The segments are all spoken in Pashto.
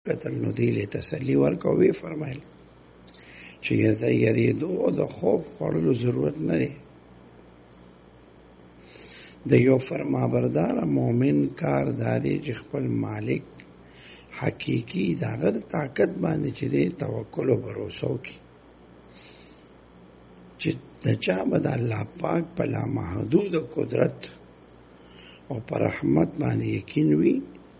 قتل نو دی له تسلی ورکوي. فرمایل چې یریدو د خوف خوړلو ضرورت نه دی. د یو فرمانبردار مؤمن کار دادی چې خپل مالک حقیقی داغه طاقت باندې چې دی توکل او باور وکړي چې د چا به د الله پاک په لامحدود قدرت او پر رحمت باندې یقین وي،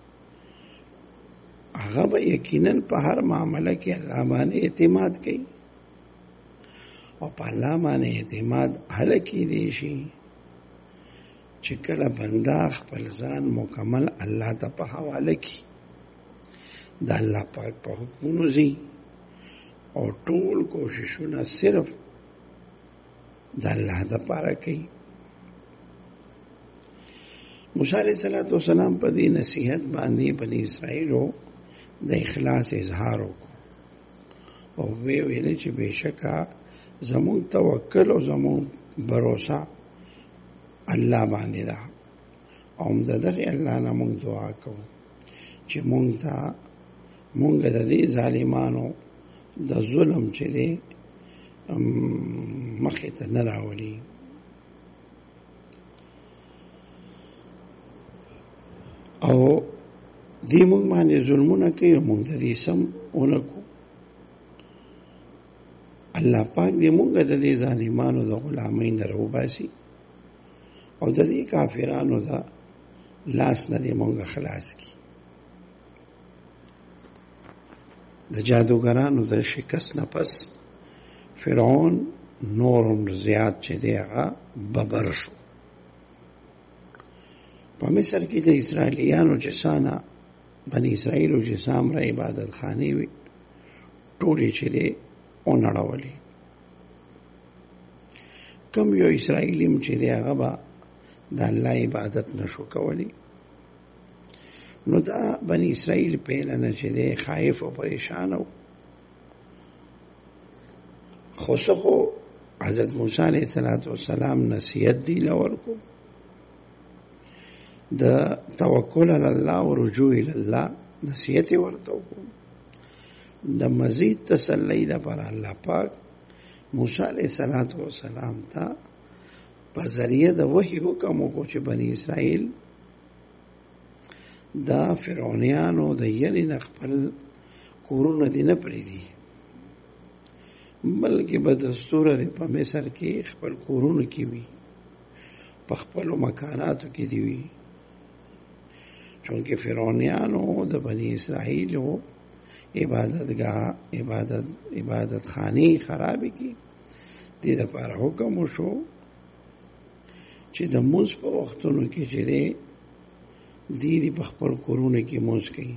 هغه به یقینا په هر معامله کې الله باندې اعتماد کوي او په الله باندې اعتماد هله کېدی شي چې کله بنده خپل ځان مکمل الله ته په حواله کړي، د الله پاک په حکمونو ځي او ټول کوششونه صرف د الله دپاره کوي. موسی علیه السلام په دې نصیحت باندې بنی اسرائیلو د اخلاص اظهار وکړو او ویل چې بېشکه زمون توکل او زمون باور الله باندې ده او د دغه الله نه موږ دعا کوو چې موږ د دې ظالمانو د ظلم چې دی مخې ته نه راولي. او دې موږ باندې ظلمونه کوي، موږ د دې سم ونکو. الله پاک دې موږ د دې ظالمانو د غلامۍ نه راوباسي او د دې کافرانو د لاس نه دې موږ خلاص کړي. د جادوګرانو د شکست نه پس فرعون نورم زیات چې دی هغه ببر شو. په مصر کې د اسرائیلیانو چې سانه بني اسرائیلو چې سامره عبادت خانې وي ټولې چې دی ونړولې. کم یو اسرائیلیم چې دی هغه به د الله عبادت نشو کولی. نو دا بني اسرائیل پهله نه چې دی خائف او پریشان و. خو حضرت موسی علیه السلام نصیحت دی لورکو د توکل علی الله او رجوع الی الله نصیحت ورته وکړو. د مزید تسلی د پر الله پاک موسی علیه السلام ته په ذریعه د وحی حکم وکړو چې بنی اسرائیل دا فرعونیانو د یری نه خپل کورونه دي نه پرېږدي، بلکې به دستوره دی په مصر کې خپل کورونو کې وي، په خپلو مکاناتو کې دی وي. چونکه فرعونیانو د بنی اسرائیلو عبادت خانی خرابې کی. دې دپاره حکم وشو چې د مونځ په وختونو کې چې دی په خپل کورونو کې مونځ کوي.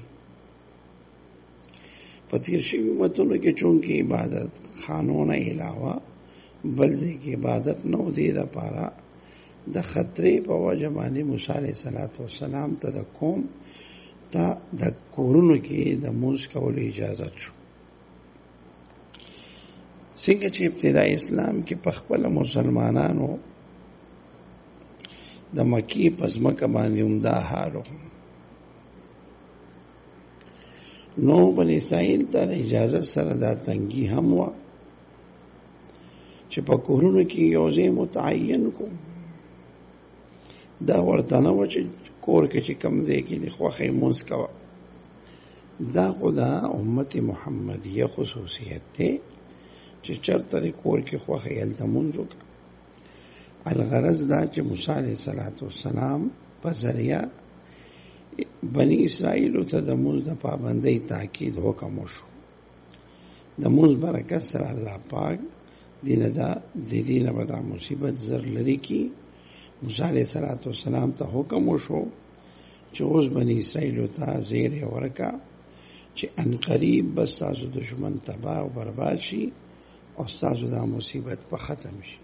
په تیر شوي امتونو کې چونکه عبادت خانونه علاوه بل ځای کې عبادت نه و، دې دپاره د خطرې په وجه باندې موسی علیه السلام ته د قوم ته د کورونو کې د مونځ کولو اجازت شو. څنګه چې ابتدای اسلام کې په خپله مسلمانانو د مکې په ځمکه باندې عمده حال و، نو بني اسرائیل ته د اجازت سره دا تنګي هم وه چې په کورونو کې یو ځای متعین کو. دا ورته نه وه چې کور کې چې کوم ځای کې د خوښۍ مونځ کوه. دا خو د امت محمدیه خصوصیت دی چې چېرته د کور کې خوښۍ هلته مونځ وکړه. الغرض دا چې موسی علیه السلام په ذریعه بني اسرائیلو ته د مونځ د پابندۍ تاکید حکم وشو. د مونځ برکت سره الله پاک د دې نه به دا مصیبت زر لرې کړي. موسی علیه السلام ته حکم وشو چې اوس بني اسرائیلو ته زیری ورکړه چې انقریب به ستاسو دشمن تباه او برباد شي او ستاسو دا مصیبت په ختم شي.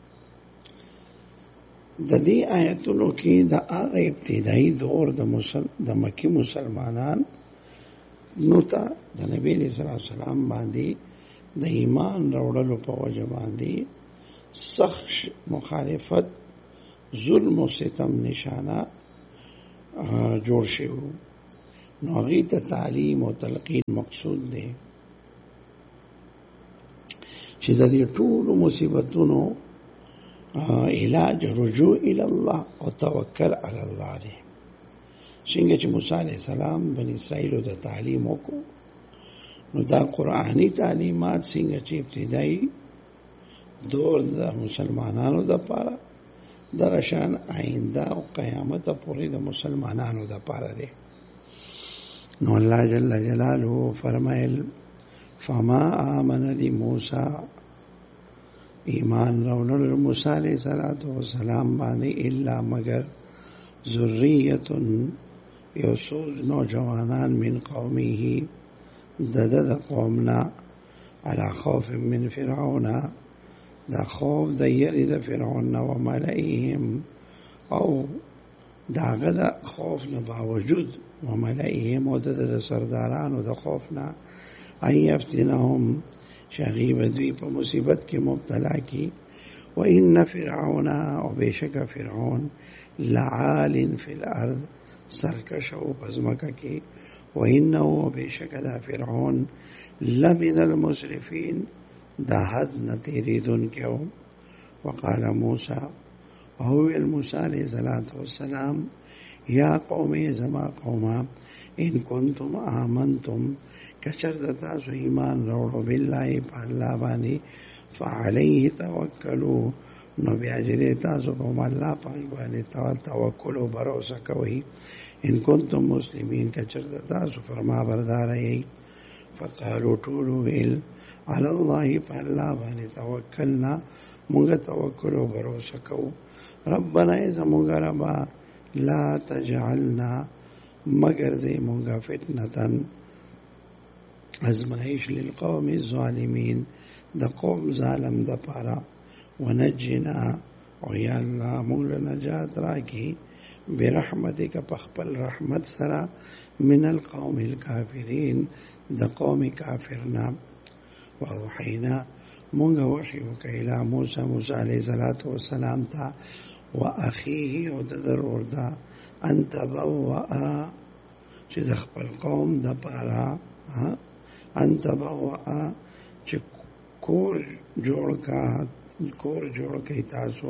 د دې آیتونو کې د هغه ابتدایي دور د مکی مسلمانان نو ته د نبی علیه السلام باندې د ایمان راوړلو په وجه باندې سخت مخالفت، ظلم و ستم نشانه جوړ شوی. نو هغې ته تعلیم او تلقین مقصود دی چې د دې ټولو مصیبتونو علاج رجوع الی الله او توکل علی الله دی. څنګه چې موسی علیه السلام بنی اسرائیلو ته تعلیم وکړو، نو دا قرآنی تعلیمات څنګه چې ابتدایي دور د مسلمانانو دپاره دغه شان آینده او قیامت پورې د مسلمانانو دپاره دی. نو الله جل جلاله فرمایل فما آمن لموسی، ایمان راوړل موسی علیه السلام باندې الا مگر ذریة یو څو نوجوانان من قومه د قومنا علی خوف من فرعون، دا خوف د یری د فرعون و ملئهم، او داغه د خوف نه باوجود و ملئهم او د سردارانو د خوف نه ان یفتنهم شغیب دوی په مصیبت کې مبتلا کی. و ان فرعون او بشک فرعون لعال فی الارض سرکش او پزمکه کی. و انه بشک دا فرعون لمن المسرفین دا حد نتیریدون کیو. وقال موسی او موسی علیہ السلام یا قوم زما قوما ان کنتم آمنتم کچر دتا سو ایمان روڑو باللہ پا اللہ بانی فعلیه توکلو نو بیاجری تاسو په الله پاک باندې توکل او باور وکوي. ان کنتم مسلمین کچر تاسو فرما بردار یې. فقالوا طولوا ویل علی الله په الله باندې توکلنا موږ توکل او باور وکوو. ربنا اذا موږ ربا لا تجعلنا مگر دې موږ فتنه ازمائش للقوم الظالمین د قوم ظالم د پاره. ونجنا او یا الله موږ نجات راکړي برحمتک پخپل رحمت سره من القوم الکافرین د قوم کافرنا. واوحینا موږ وحی وکړه الی موسی علیه السلام ته و اخیه او د ضرور دا ان تبوأ چې د خپل قوم د پاره ان تبوأ چې کور جوړ کړئ تاسو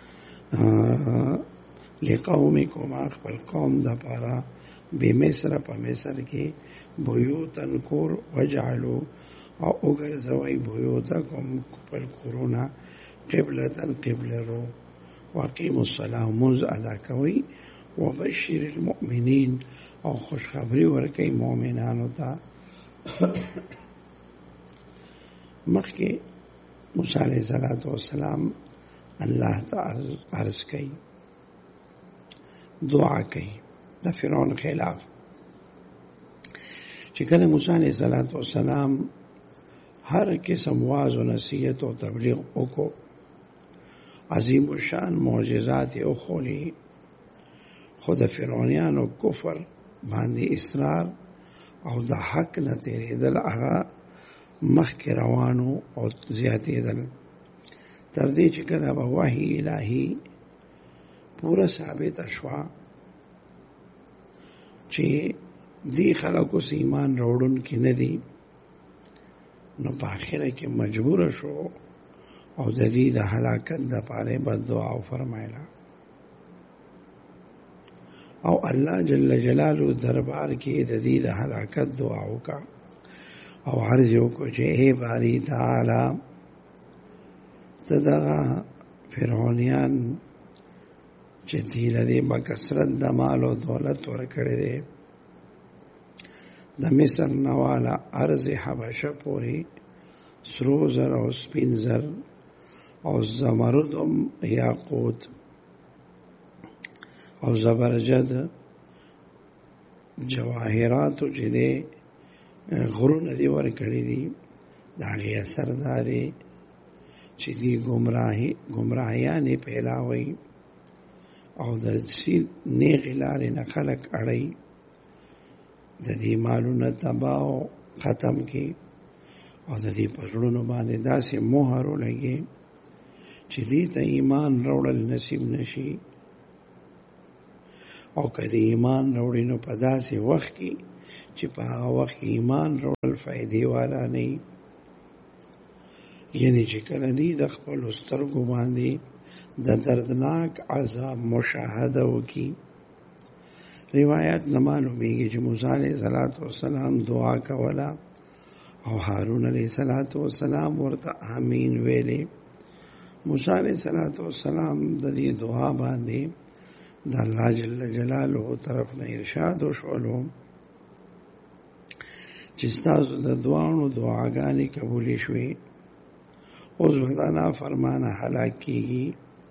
لقومکم خپل قوم د پاره بمصر په مصر کې بیوتن کور وجعلوا او وګرځوئ بیوتکم خپل کورونه قبلتن قبله رو واقیموا الصلاة منځ ادا کوئ. وبشر المؤمنین او خوشخبری ورکړئ مؤمنانو ته. مخکې موسی علیه السلام الله تعالی عرض کوي دعا کوي د فرعون خلاف. چې کله موسی علیه السلام هر قسم واعظ و نصیحت او تبلیغ وکړو، عظیم الشان معجزات او خولی، خود فرعونیانو کفر باندې اصرار او د حق نه تیریدل هغه مخکې روانو او زیاتېدل، تر دې چې کله به وحی الهی پوره ثابت شوه چې دی خلکو ایمان راوړون کې نه دي، نو په آخره کې مجبور شو او د دې د هلاکت دپاره بد دعا فرمایله. او الله جل جلاله دربار کې د دې د هلاکت دعا وکړه او عرض وکړو چې ای باری تعالی ته دغه فرعونیان چې دې له دې بکثرت د مال او دولت ورکړی دی، د مصر نواله ارض حبشه پورې سرو زر او سپین زر او زمرد او یاقوت او زبرجد جواهراتو چې دی غرونه دی ورکړي دي، د هغې اثر دا دی چې دی ګمراهیانې پیلاوي او د نیغې لارې نه خلک اړوي، د دې مالونه تباه او ختم کړي او د دې په زړونو باندې داسې مهر ولګي چې دې ته ایمان راوړل نصیب نشي، او که د ایمان راوړي نو په داسې وخت کې چې په هغه وخت ایمان وروړل فائدې والا نه، یعنی چې کله دی د خپل سترګو باندې د دردناک عذاب مشاهده وکي. روایت نه معلومیږي چې موسی علیه السلام دعا کوله او هارون علیه السلام ورته آمین ویلې. موسی علیه السلام د دې دعا باندې د الله جل جلاله طرف نه ارشاد وشولو چې ستاسو د دعاونو دعاګانې قبولې شوې، اوس ودانا فرمانه هلاک کیږي.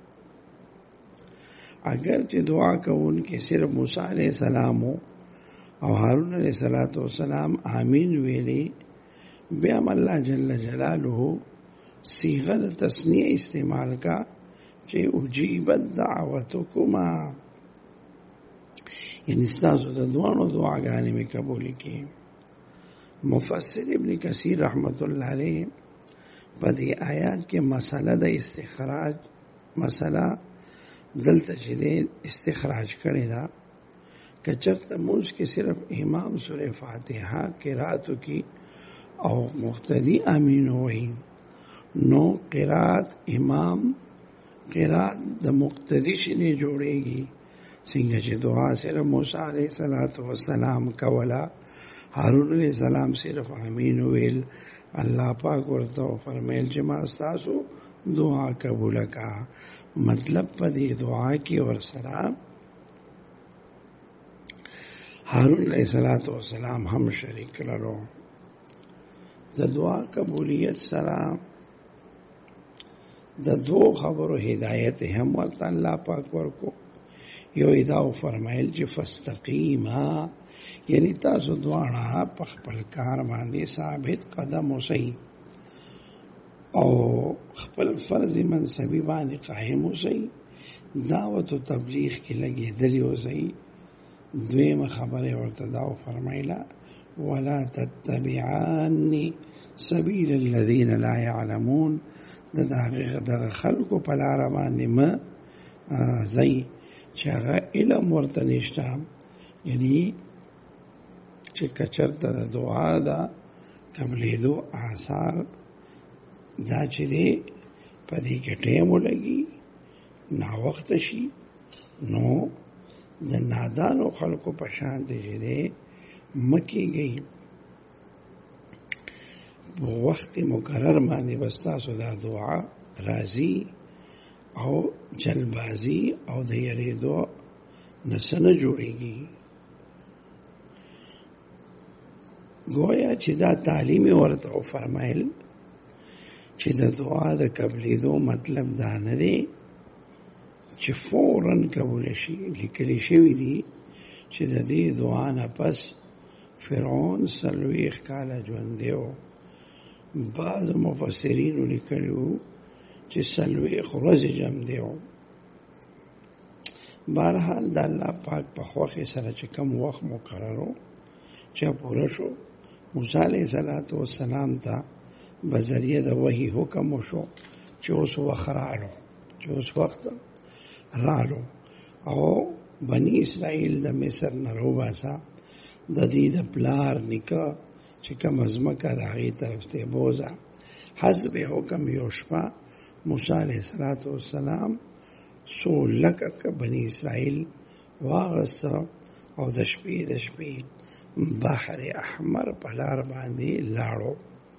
اگر چې دعا کوون کې صرف موسی علیہ السلام او هارون علیہ السلام آمین ویلي، بیا الله جل جلاله صيغه د تسنیه استعمال کا چې اجیبت دعوتکما، یعنی ستاسو د دوانو دعاګانې مې قبول کړي. مفسر ابن کثیر رحمت الله علیه په دې آیات کې مسله د استخراج مسله دلته چې استخراج کړی دا کچرته موږ کې صرف امام سورہ فاتحه قراتو کی او مقتدی امین وایي، نو قرات امام قرات د مقتدی شنه جوړيږي. څنګه چې دعا صرف موسی علیه السلام کولا، هارون علیه السلام صرف امین ویل، الله پاک ورته فرمایل چې ما تاسو دعا قبول کا. مطلب په دې دعا کې ورسره هارون علیه السلام هم شریک کړو. د دعا قبولیت سره د دوه خبرو هدایت هم ورته الله پاک ورکو. یو دا فرمایل چې فاستقیما، یعنی تاسو دواړه په خپل کار باندې ثابت قدم اوسئ او خپل فرض منصبی باندې قائم اوسئ، دعوت او تبلیغ کې لګېدلي اوسئ. دویمه خبره ورته دا فرمایله ولا تتبعاني سبيل الذين لا يعلمون، دغه خلکو په لار باندې ما زي چې هغه علم ورته نشته. یعنی چې کچرته د دعا دا قبلېدو آثار دا چې دی په دې کې ټیم ولګي ناوخت شي، نو د نادانو خلکو په شان دی چې دی مکیږي وخت مقرر باندې بس تاسو دا دعا راضي او جلبازي او د یریدو نسنه جوړیږي. گویا چې دا تعلیم ورته فرمایل چې د دعا د قبلېدو مطلب دا نه دی چې فوراً قبول شي. لیکلی شوي دي چې د دې دعا نه پس فرعون 40 کاله ژوندی و. بعض مفسرینو لیکلي وو چې 40 ورځې ژوندی و. بهرحال د الله پاک په خوښې سره چې کوم وخت مقرر و چې پوره شو، موسی علیه السلام ته بذریعه د وحی حکم وشو چې اوس وخت رالو او بنی اسرائیل د مصر نه روباسه، د دې د پلار نکاح چې کوم ازمکه د هغې طرف ته بوزه. حسب حکم یو شپه موسی علیه السلام 100,000 بنی اسرائیل واغسته او د شپې بحر احمر په لار باندې لاړو.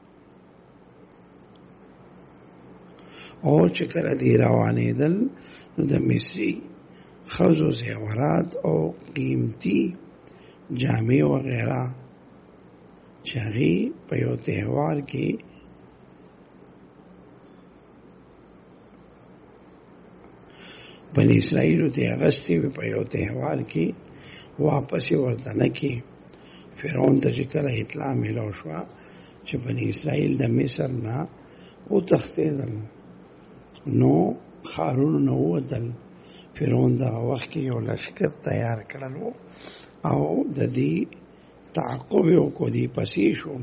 او چې کله دی روانېدل نو د مصري ښځو زیورات او قیمتي جامې وغیره چې هغې په یو تهوار کې بنی اسرائیلو ته اغستې وي، په یو تهوار کې واپس ورته نه کې. فرعون ته چې کله اطلاع میلاو شوه چې بنی اسرائیل د مصر نه وتښتېدل، نو ښارونو نه ووتل. فرعون دغه وخت کې یو لښکر تیار کړلو او د دې تعقب یې وکړو، دې پسې شو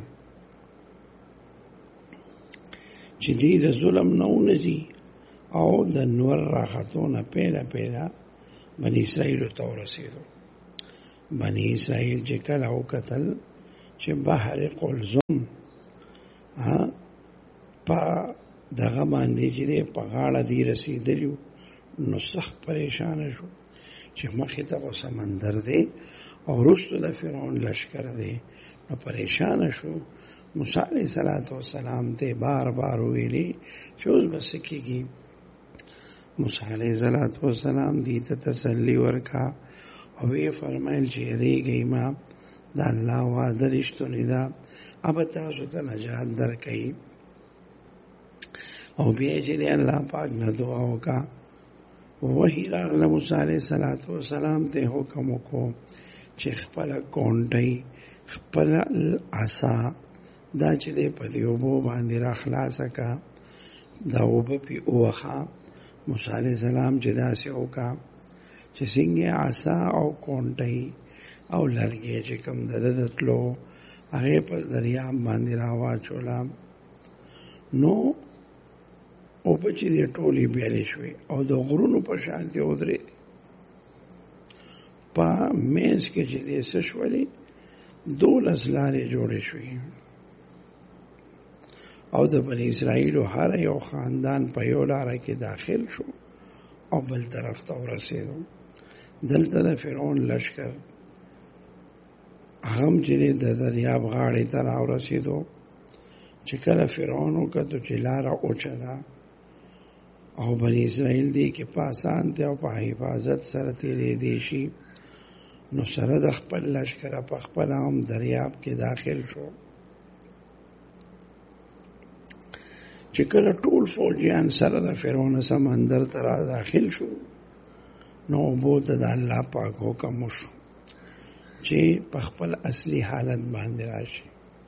چې دې د ظلم نه ونځي او د نور راختو نه پیله بنی اسرائیلو ته ورسېدو. بنی اسرائیل چې کله وکتل چې بحر قلزم په دغه باندې چې دی په غاړه دی رسېدلي نو سخت پریشان شو چې مخې ته سمندر دی او وروسته د فرعون لشکر دی نو پریشان شو. موسی علیه السلام ته بار بار ویلي چې اوس به څه کېږي. موسی علیه السلام دې ته تسلي ورکړه او ویې فرمایل چې یریږئ مه، د الله وعده رښتونې ده، ابه تاسو ته نجات درکوي. او بیا چې د الله پاک نه دعا وکړه، وحی راغله موسی علیه السلام ته حکم وکړو چې خپله کونډۍ خپله عصا دا چې دی په دې اوبو باندې را خلاصه کړه، دا اوبه پې ووخه. موسی علیه السلام چې داسې وکړه چې څنګه عصا او کونډۍ او لرګی چې کوم د ده د تلو هغې په دریاب باندې را واچوله، نو اوبه چې دی ټولې بیلې شوې او د غرونو په شانتې ودرېدې. په منځ کې چې دی څه شولې 12 لارې جوړې شوې او د بني اسرائیلو هر یو خاندان په یو لاره کې داخل شو او بل طرف ته ورسېدو. دلته د فرعون لشکر هغه چې د دریاب غاړې ته راورسېدو چې کله فرعون وکتو چې لاره اوچه ده او بني اسرائیل دی کې په اسانتیا او په حفاظت سره تېرېدی شي، نو سره د خپل لشکره په خپله هم دریاب کې داخل شو. چې کله ټول فوجیان سره د فرعون سمندر ته را داخل شو، نو اوبو ته د الله پاک حکم وشو چې په خپل اصلي حالت باندې راشي.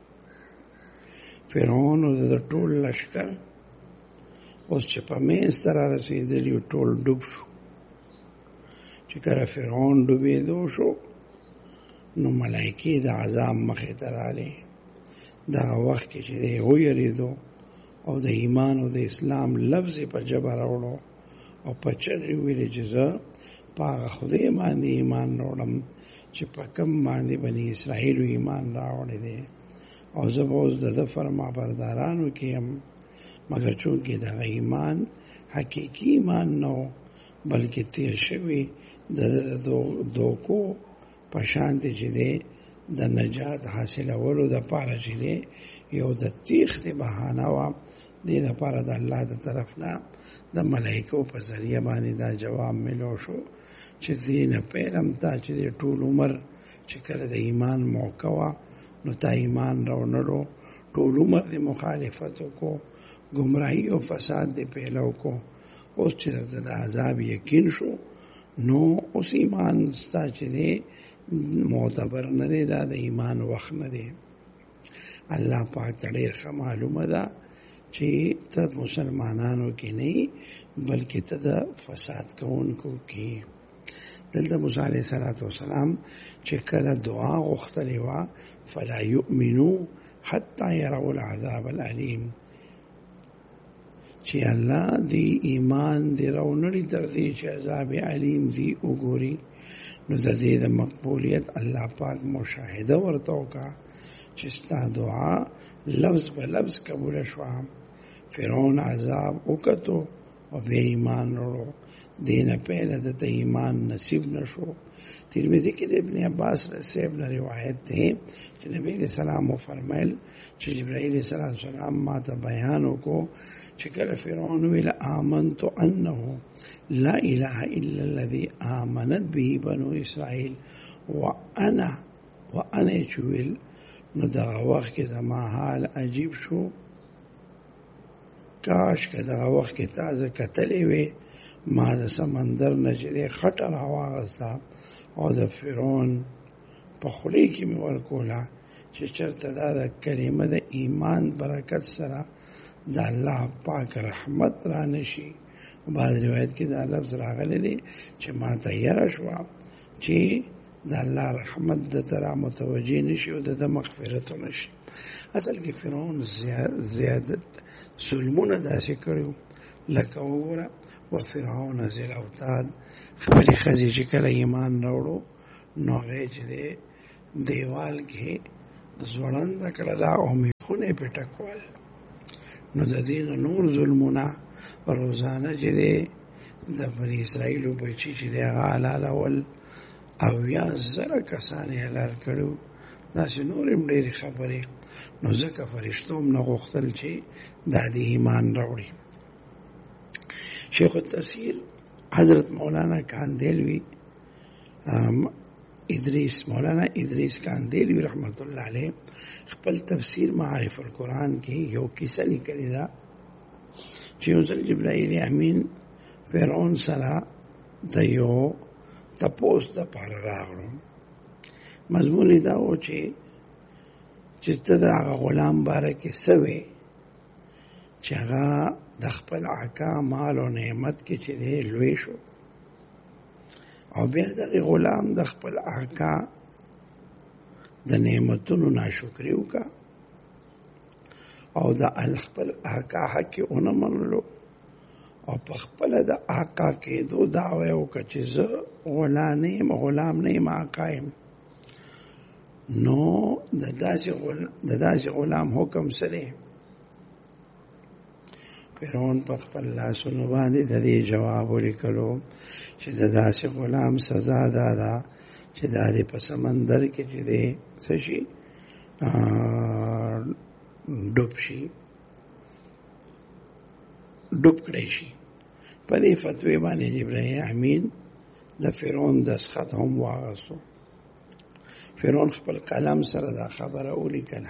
فرعون او د ټول لشکر اوس چې په منځ ته را رسېدلي ټول ډوب شو. چې کله فرعون ډوبېدو شو، نو ملایکې د عذاب مخې ته رالې. دغه وخت کې چې دی ویرېدو او د ایمان او د اسلام لفظ په ژبه راوړو او په چغې ویلې چې زه په هغه خدای باندې ایمان راوړم چې په کوم باندې بني اسرائیلو ایمان راوړی دی، او زه به اوس د ده فرمانبردارانو کې یم. مګر چونکې دغه ایمان حقیقي ایمان نه و، بلکې تیر شوي د دوکو په شانتې چې دی د نجات حاصلولو دپاره چې دی یو د تیښتې بهانه وه. دې دپاره د الله د طرف نه د ملایکو په ذریعه باندې دا جواب ملو شو چې دې نه پیلم تا چې د ټول عمر چې کله د ایمان موقع وه نو تا ایمان راونړو، ټول عمر د مخالفت وکړو، گمراهی او فساد دې پیلو کو. اوس چې د عذاب یقین شو، نو اوس ایمان ستا چې دی معتبر نه دی، دا د ایمان وخت نه دی. الله پاک ته ډېر ښه معلومه ده چې ته مسلمانانو کې نه یې، بلکې ته د فساد کوونکو کې. دلته موسی علیه السلام چې کله دعا غوښتلې وه فلا یؤمنوا حتی یروا العذاب العلیم، چې الله دی ایمان دی راونړي تر دې چې عذاب علیم دی وګوري. نو د دې د مقبولیت الله پاک مشاهده ورته وکړه چې ستا دعا لفظ به لفظ قبول شوه. فرعون عذاب وکتو او بیا ایمان وروړو، دې نه پیله دته ایمان نصیب نشو. ترمذی کې د ابن عباس صاحب نه روایت دی چې نبی علیہ السلام فرمایل چې جبرائیل علیہ السلام ما ته بیان وکړو چې کله فرعون ویل آمنت انه لا اله الا الذي آمنت به بنو اسرائیل وانا چویل، نو دغه وخت کې زما حال عجیب شو. کاش که دغه وخت کې تازه کتلې وې، ما د سمندر نه چې دی خټه راواغسته او د فرعون په خولې کې مې ورکوله چې چېرته دا د کلمه د ایمان برکت سره د الله پاک رحمت را نشي. بعض روایت کې دا لفظ راغلی دی چې ما ته یره شوه چې د الله رحمت د ته را متوجه نشي او د ده مغفرت نشي. اصل کې فرعون زیادت ظلمونه داسې کړي لکه وګوره وفرعون ذی الاوتاد، خپلې ښځې چې کله ایمان راوړو نو هغه چې دی دیوال کې ځوړنده کړه دا او میخونه پې ټکول. نو د دې نه نور ظلمونه روزانه چې دی د بني اسرائیلو بچي چې دی هغه حلالول 80,000 کسان یې حلال کړي. داسې نور هم ډېرې خبرې. نو ځکه فرشتو هم نه غوښتل چې دا د ایمان راوړي. شیخ التفسیر حضرت مولانا کاندیلوی مولانا ادریس کاندیلوی رحمت الله علیه خپل تفسیر معارف القرآن کې یو کیسه لیکلې ده چې یو ځل جبرائیل امین فرعون سره د یو تپوس دپاره راغلو. مضمون یې دا و چې ته د هغه غلام باره کې څه وې چې هغه د خپل آقا مال او نعمت کې چې دی لوی شو، او بیا دغه غلام د خپل آقا د نعمتونو ناشکري وکړه او د خپل آقا حق یې ونه منلو او په خپله د آقا کېدو دعوه یې وکړه چې زه غلام نه یم، آقا یم. نو د داسې غلام حکم څه دی؟ فرعون په خپل لاسونو باندې د دې جواب ولیکلو چې د داسې غلام سزا دا ده چې دا دې په سمندر کې چې دی څه شي ډوب کړی شي. په دې فتوی باندې جبرائیل امین د فرعون دستخط هم واغستو. فرعون خپل قلم سره دا خبره ولیکله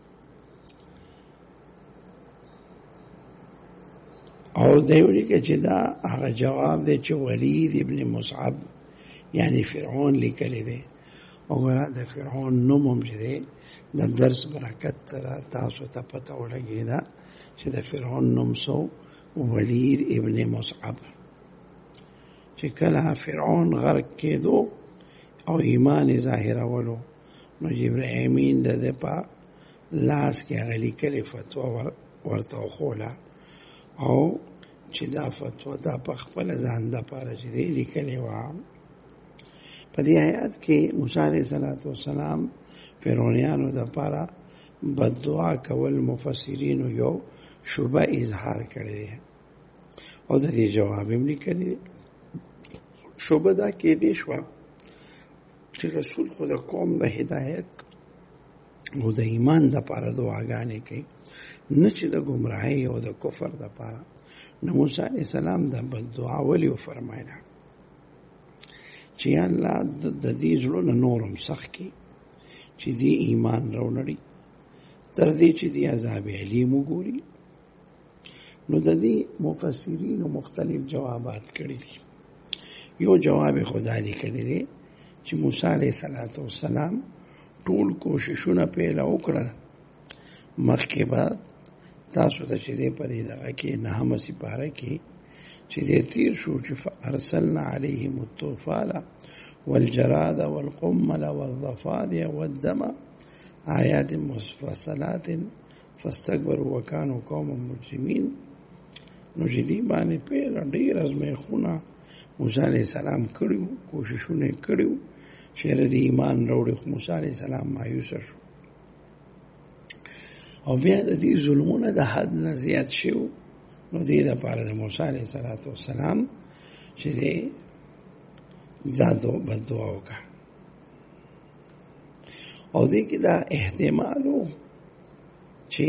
او دی ولیکه چې دا هغه جواب دی چې ولید ابن مصعب یعنی فرعون لیکلی دی. وګوره د فرعون نوم هم چې دی د درس برکت سره تاسو ته پته ولګېده چې د فرعون نوم سو ولید ابن مصعب. چې کله فرعون غرق کېدو او ایمان ظاهرولو نو جبرائیل امین د ده په لاس کې هغه لیکلې فتوا ورته وښوله او چې دا فتوا دا په خپله ځان دپاره چې دی لیکلې وه. په دې آیات کې موسی علیه السلام فرعونیانو دپاره بددعا کول مفسرینو یو شبه اظهار کړی دی او د دې جواب هم لیکلی دی. شبه دا کېدی شوه چې رسول خو د قوم د هدایت او د ایمان دپاره دعاګانې کوي، نه چې د ګمراهۍ او د کفر دپاره. نو موسی علیه السلام د بددعا ولې وفرمایله چې یا الله د دې زړونه نور هم سخت کړي چې دې ایمان راونړي تر دې چې دې عذاب علیم وګوري. نو د دې مفسرینو مختلف جوابات کړي دي. یو جواب خدا لیکلی دی چې موسی علیه السلام ټول کوششونه پیله وکړل. مخکې به تاسو ته چې دی په دې دغه کې 9مه سپاره کې چې دی تیر شو چې فارسلنا علیهم الطوفان والجراد والقمل والضفادع والدم آیات مفصلات فاستكبروا وكانوا قوما مجرمین. نو چې دی باندې پیله ډېر ازمیښتونه موسی علیه السلام کړیو، کوششونه یې کړیو چې د ایمان راوړي، خو موسی علیه السلام مایوسه شو او بیا د دې ظلمونه د حد نه زیات شو. نو دې دپاره د موسی علیه السلام چې دی دا بددعا وکړه او دې کې دا احتمال و چې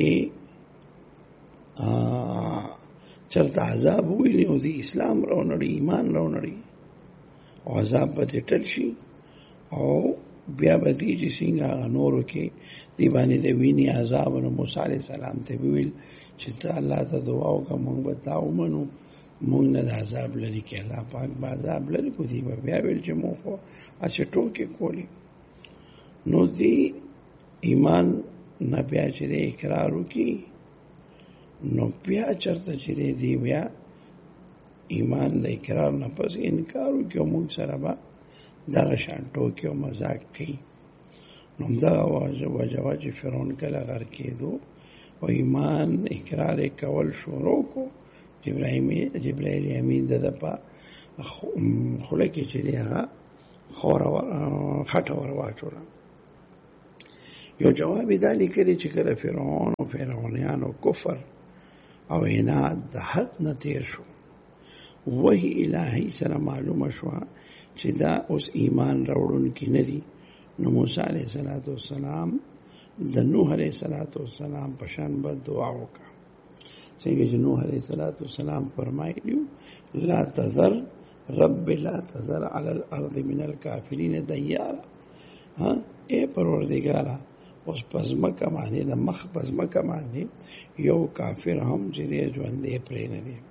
چرته عذاب وویني او د اسلام راونړي، ایمان راونړي او عذاب به دې ټل شي او بیا به دې چې څنګه هغه نورو کې دې باندې د وینې عذاب. نو موسی علیه السلام ته وویل چې ته الله ته دعا وکړه، موږ به تا ومنو، موږ نه د عذاب لرې کړي. الله پاک به عذاب لرې کړو. دې به بیا ویل چې موږ خو هسې ټوکې کولې. نو دې ایمان نه بیا چې دی اقرار وکړي نو بیا چرته چې دی بیا ایمان د اقرار نه پس انکار وکړي او موږ سره به دغه شان ټوکې او مذاق کوي. نو همدغه وجه وه چې فرعون کله غرق کېدو او ایمان اقرار یې کول شروع کړو. جبرائیل امین د ده په خوله کې چې دی هغه خټه ور واچوله. یو جواب دا لیکلی چې کله فرعون او فرعونیانو کفر او عناد د حد نه تیر شو، وحی الهی سره معلومه شوه چې دا اوس ایمان راوړونکي نه دي، نو موسی علیه السلام د نوح علیه السلام په شان به دعا وکړه، څنګه چې نوح علیه السلام فرمایلیو لا تذر رب لا تذر علی الارض من الکافرین دیارا. اے پروردگارا اوس پزمکه باندې د مخ پزمکه باندې یو کافر هم چې دی ژوندی پرې نه دی.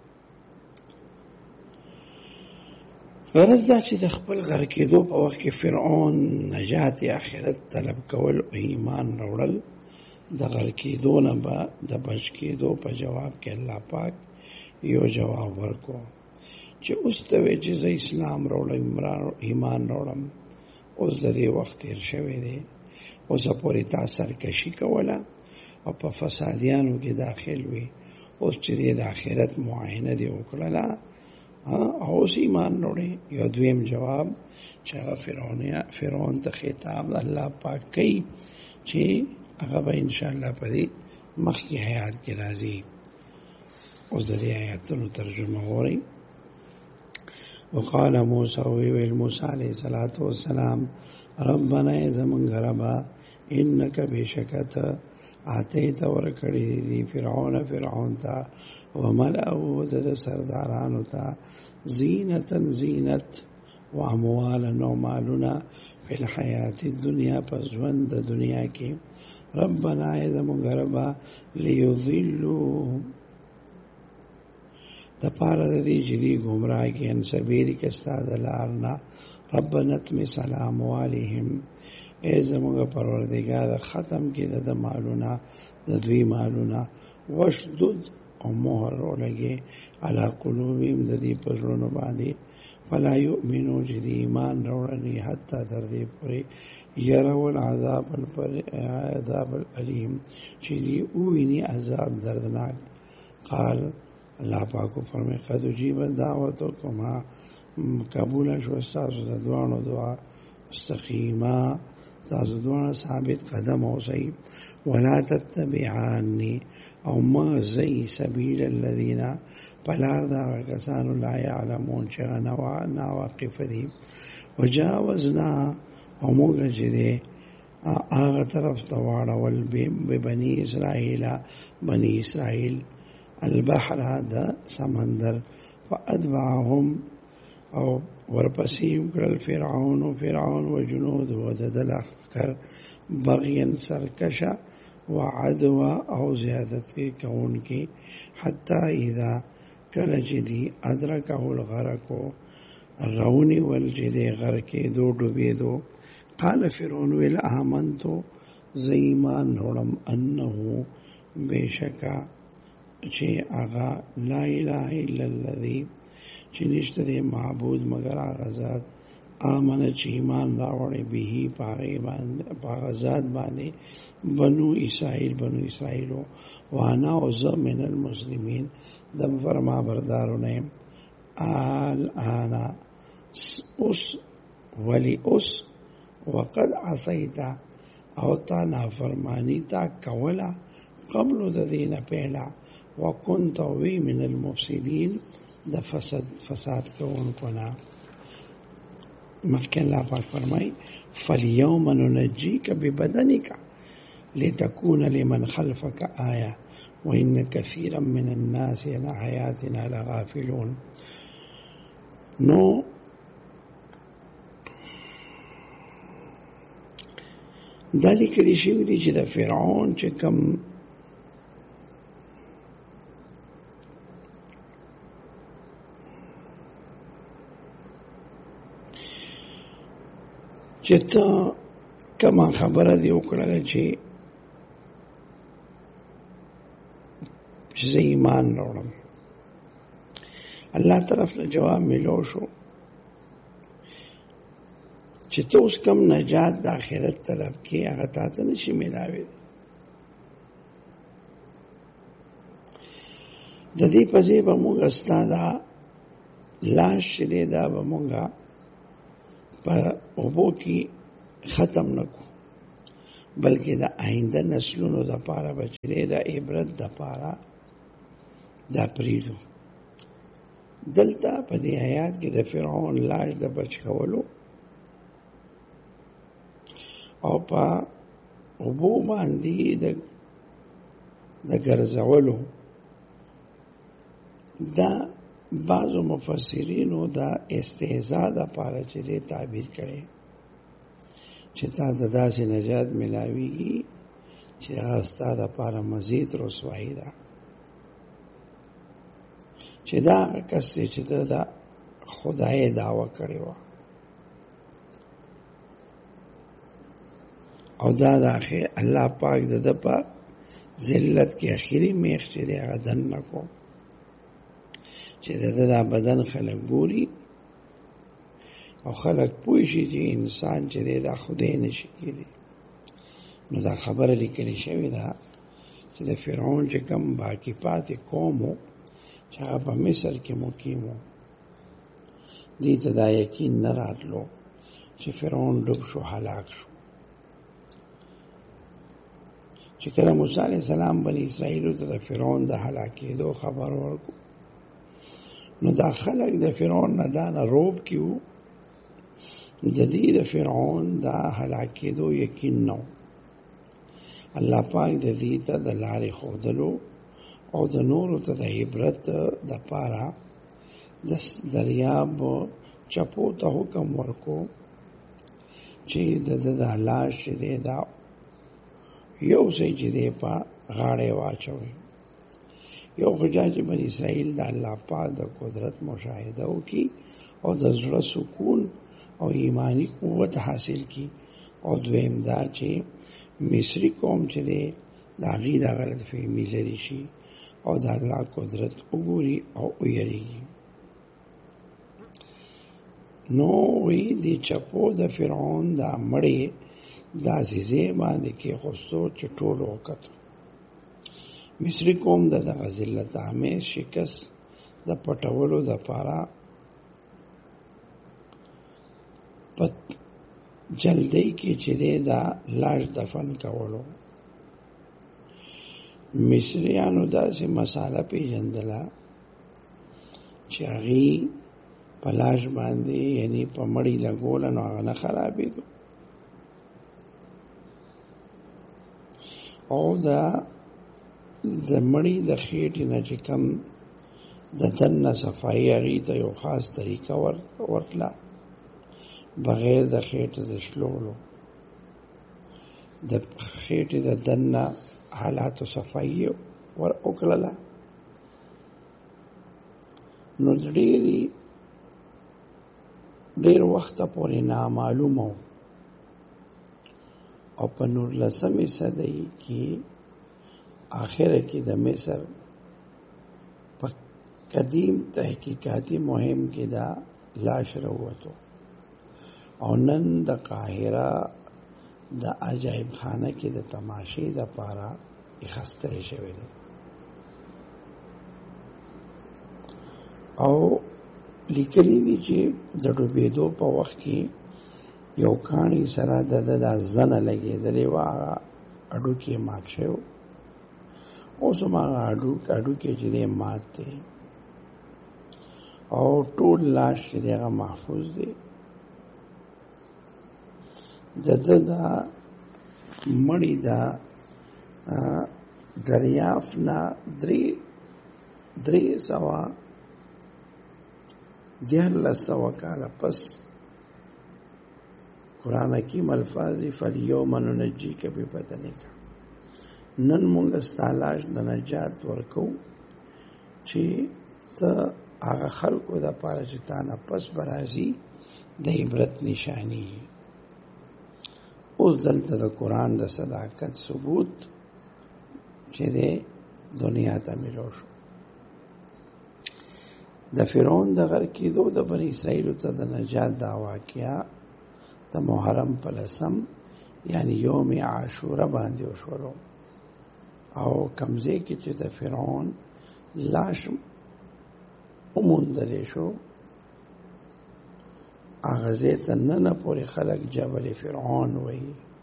غرض دا چې د خپل غر کېدو په وخت کې فرعون نجات آخرت طلب کول او ایمان راوړل، د غر کېدو نه به د بچ کېدو په جواب کې الله پاک یو جواب ورکو چې اوس ته وایي چې زه اسلام راوړم، ایمان راوړم، اوس د دې وخت تېر شوی دی، اوس پورې تا سرکشي کوله او په فسادیانو کې داخل وي، اوس چې د آخرت معاینه دې وکړله اوس ایمان راوړې. یو دویم جواب چې هغه فرعون ته خطاب الله پاک کوي چې هغه به انشاءالله په دې مخکې حیات کې راځي. اوس د دې آیاتونو ترجمه وورئ. وقال موسی ویل موسی علیه السلام ربنا زمونږ ربا انک بشکت آتیت ورکړی دی فرعون ته وملأه د سردارانو ته زینت و اموالا و مالنا فی الحیات الدنیا په ژوند د دنیا کې ربنا زمونږ ربا لیضلوا د پاره د دې چې دی ګمراه کې ان سبیلک ستا د لارنا ربنا اطمس علی اموالهم ای زمونږ پروردګار ختم کې د مالونه د دوی مالونه وشدد او مهر ولګي علی قلوبهم د دې په زړونو باندې فلا یؤمنوا چې دی ایمان راوړني حتی تر دې پورې یروا العذاب الالیم چې دی ویني عذاب دردناک. قال الله پاکو فرمای قد اجیبت دعوتکما قبول شو تاسو د دوانو دعا مستقیما تاسو دوانو ثابت قدم اوسئ ولا تتبعانی او ما زی سبیل الذین پلار دا کسانو لا یعلمون چې نا واقف دي وجاوزنا او موږ چې دی هغه طرف ته واړول ببني بني اسرائیل البحر دا سمندر فأتبعهم او ورپسیم کرل فرعون و جنود و ددل اخکر بغین سرکشا و عدوا او زیادت کون کی حتی اذا کلجدی ادرکه الغرقو الرونی والجدی غرقی دو ڈوبی دو قال فرعون ویل آمنتو زیمان نوڑم انہو بیشکا چې هغه لا اله الا الذي چې نشته دی معبود مگر هغه ذات آمنه چې ایمان راوړی به په ذات باندې بنو اسرائیل وانا اوز من المسلمین د فرما بردارونه الان اوس ولی اوس وقد عصیت او تا نافرمانی تا کولا قبل د دینه پهلا وكنت وی من المفسدين د فساد کوونکو نه. مخکې الله پاک فرمای فاليوم ننجيك ببدنك لتكون لمن خلفك آية وإن كثيرا من الناس عن آياتنا لغافلون. نو دا لیکلی شوي دي چې د فرعون چې کوم چې ته کومه خبره دی وکړله چې زه ایمان راوړم، الله طرف له جواب ملو شو چې ته اوس کوم نجات د آخرت طلب کې هغه تا ته نشي میلاوي. د دې په ځای به موږ ستا دا لاش چې دی دا به موږ په اوبو کې ختم نکو، بلکې د آینده نسلونو د پاره بچلې د عبرت د پاره دا پریزو. دلته په دې آیات کې د فرعون لاش د بچ کولو او په اوبو باندې د ګرځولو دا بعضو مفسرینو دا استهزاء د پاره چې دې تعبیر کړي چې تا د داسې نجات ملاویږي چې هغه ستا د پاره مزید رسوایی ده، چې دا کس چې دا خدای دعوه کړې وه او دا د الله پاک د ده په ذلت کې اخري میخ چې دی هغه دن نه کو چې د ده دا بدن خلک ګوري او خلک پوه شي چې انسان چې دی دا خدای نشي کېدی. نو دا خبره لیکلې شوې ده چې د فرعون چې کوم باقي پاتې قوم و چې هغه په مصر کې مقیم و، دې ته دا یقین نه راتلو چې فرعون ډوب شو، هلاک شو. چې کله موسی علیه السلام بني اسرائیلو ته د فرعون د هلاکېدو خبر ورکو، نو دا خلک د فرعون نه دا نه روب کې وو، د دې د فرعون دا هلاکېدو یقین نه و. الله پاک د دې ته د لارې ښودلو او د نورو ته د عبرت د پاره د دریاب چپو ته حکم ورکو چې د لاش چې دی دا یو ځای چې دی په غاړه واچوي. یو حجاج بني اسرائیل د الله پاک د قدرت مشاهده وکړي او د زړه سکون او ایمانی قوت حاصل کی، او دویم دا چې مصری قوم چې دی د هغې د غلط فهمي لرې شي او د الله قدرت وګوري او ویریږي. نو وی د چپو د فرعون د مړې داسې ځای باندې کېښوستو چې ټولو وکتو. مصري قوم د دغه ذلت آمیز شکست د پټولو دپاره په جلدی کې چې دی دا لاش دفن کولو. مصریانو داسې مساله پیژندله چې هغې په لاش باندې یعنی په مړی لګوله نو هغه نه خرابېدو، او د مړی د خېټې نه چې کم د دننه صفایي هغې ته یو خاص طریقه ورتله، بغیر د خېټې د شلولو د خېټې د دننه حالاتو صفایي ور وکړله. نو ډېر وخته پورې نامعلومه و، او په 19مې صدۍ کې آخره کې د مصر په قدیم تحقیقاتي مهم کې دا لاش راووتو، او نن د قاهره د عجایب خانه کې د تماشې دپاره اخیستلی شوی دی. او لیکلی دي چې د ډوبېدو په وخت کې یو کاڼي سره د زنه لګېدلې وه، هغه هډوکي یې مات شوی و. اوس هم هغه هډوکي چې دی مات دی، او ټول لاش چې دی هغه محفوظ دی. د مړی د دریافت نه 1300 کاله پس قرآن حکیم الفاظی فالیوم ننجیک ببدنک، نن مونږ ستا لاش د نجات ورکو چې ته هغه خلکو دپاره چې تا نه پس به راځي د عبرت نشاني. اوس دلته د قرآن د صداقت ثبوت چې دی دنیا ته میلو شو. د فرعون د غرق کېدو د بني اسرائیلو ته د نجات دا واقعه د محرم په 10 یعنی یوم عاشوره باندې وشولو، او کمزې کې چې د فرعون لاش وموندلی شو، اغزه تنن پورې خلق جبل فرعون وای.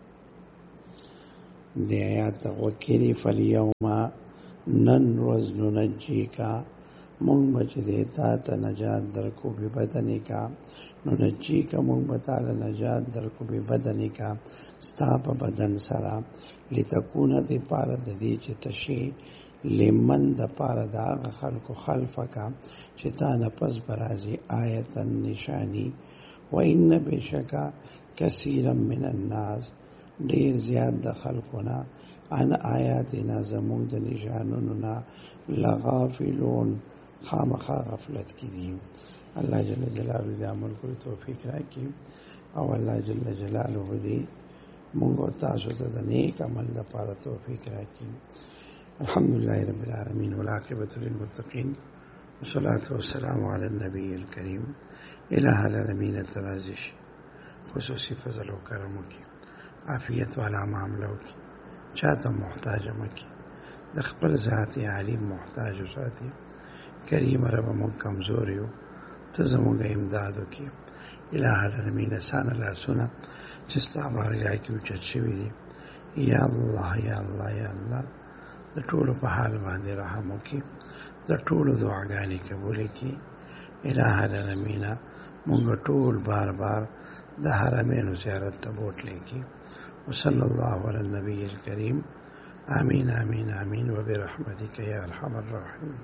دی آیات وکری فالیوم نن روز ننجیکا مونږ بچ دیتا ته نجات درکو به بدنی کا ننجیکا مونږ بتاله نجات درکو به بدنی کا ستا په بدن سره لتكون د پاره د دې چې تشي لمن د پاره د خلکو خلفکا چې تا نه پس برازي آیت نشانی و ان بشکا کثیر من الناس ډیر زیات د خلقنا ان آیاتنا زمون د نشانونو نا لغافلون خامخا غفلت کی دي. الله جل جلاله دې عمل کولو توفیق راکړي او الله جل جلاله دې موږ تاسو ته د نیک عمل لپاره توفیق راکړي. الحمدلله رب العالمین والعاقبة للمتقین والصلاة والسلام علی النبی الکریم. الہ العالمین ترازش خصوصی فضل و کرم کی عافیت والا معاملوں کی چاہتا محتاج مکی د خپل ذات علی محتاج ساتي کریم رب مون کمزوریو ته زموږ امدادو کی. الہ العالمین سان الله سنا چې ستا بارګه کې اوچت شوی دی. یا الله یا الله یا الله د ټولو په حال باندې رحم وکي د ټولو دعاګانې قبول کړي. الہ العالمین مونږ ټول بار بار د حرمینو زیارت ته بوتلې کی. وصلی الله علی النبی الکریم. آمین آمین آمین وبرحمتک یا ارحم الراحمین.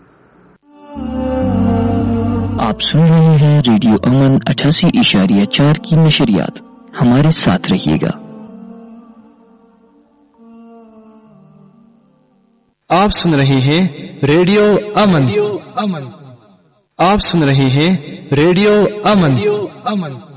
آپ سن رہے ہیں ریڈیو امن 88.4 کی نشریات. ہمارے ساتھ رہیے گا. آپ سن رہے ہیں ریڈیو امن. آپ سن رہے ہیں ریڈیو امن.